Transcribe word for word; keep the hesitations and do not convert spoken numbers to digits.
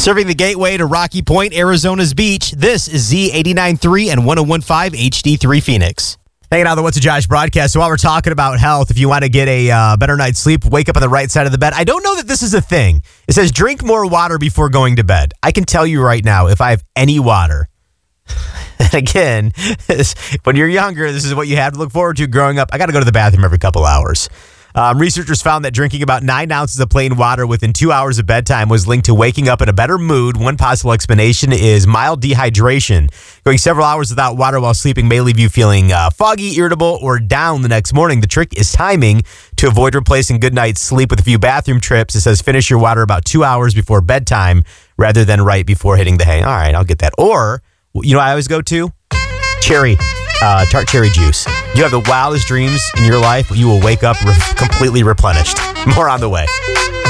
Serving the gateway to Rocky Point, Arizona's beach, this is Z eighty-nine point three and one oh one point five H D three Phoenix. Hanging out on the What's a Josh broadcast. So while we're talking about health, if you want to get a uh, better night's sleep, wake up on the right side of the bed. I don't know that this is a thing. It says drink more water before going to bed. I can tell you right now, if I have any water, and again, when you're younger, this is what you have to look forward to growing up. I got to go to the bathroom every couple hours. Um, researchers found that drinking about nine ounces of plain water within two hours of bedtime was linked to waking up in a better mood. One possible explanation is mild dehydration. Going several hours without water while sleeping may leave you feeling uh, foggy, irritable, or down the next morning. The trick is timing to avoid replacing good night's sleep with a few bathroom trips. It says finish your water about two hours before bedtime rather than right before hitting the hay. All right, I'll get that. Or, you know what I always go to? Cherry. Uh, tart cherry juice. You have the wildest dreams in your life, but you will wake up re- completely replenished. More on the way.